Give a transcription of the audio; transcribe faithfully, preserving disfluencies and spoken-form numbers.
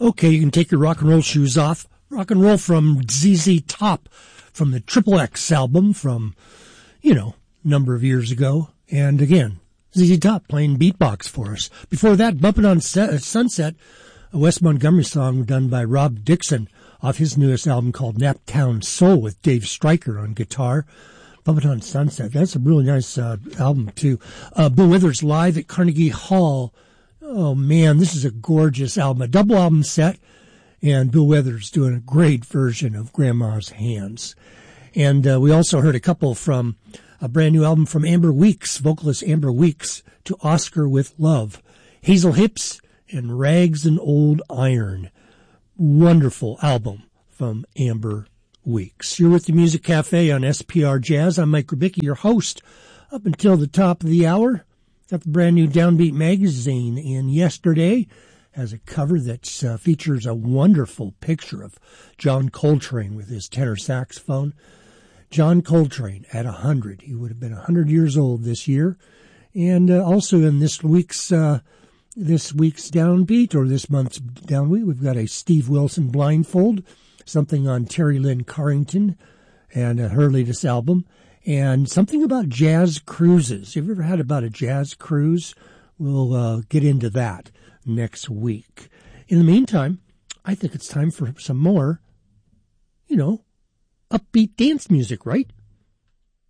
Okay, you can take your rock and roll shoes off. Rock and roll from Z Z Top from the Triple X album from, you know, a number of years ago. And again, Z Z Top playing beatbox for us. Before that, Bumpin' on Sunset, a Wes Montgomery song done by Rob Dixon off his newest album called Naptown Soul with Dave Stryker on guitar. Bumpin' on Sunset. That's a really nice uh, album, too. Uh, Bill Withers live at Carnegie Hall. Oh, man, this is a gorgeous album. A double album set. And Bill Withers doing a great version of Grandma's Hands. And uh, we also heard a couple from a brand new album from Amber Weeks, vocalist Amber Weeks, to Oscar with Love. Hazel Hips and Rags and Old Iron. Wonderful album from Amber Weeks. You're with the Music Cafe on S P R Jazz. I'm Mike Rubicki, your host, up until the top of the hour. Got the brand new Downbeat magazine in yesterday. Has a cover that uh, features a wonderful picture of John Coltrane with his tenor saxophone. John Coltrane at one hundred. He would have been one hundred years old this year. And uh, also in this week's uh, this week's Downbeat, or this month's Downbeat, we've got a Steve Wilson blindfold, something on Terry Lynn Carrington and uh, her latest album, and something about jazz cruises. Have you ever had about a jazz cruise? We'll uh, get into that next week. In the meantime, I think it's time for some more, you know, upbeat dance music, right?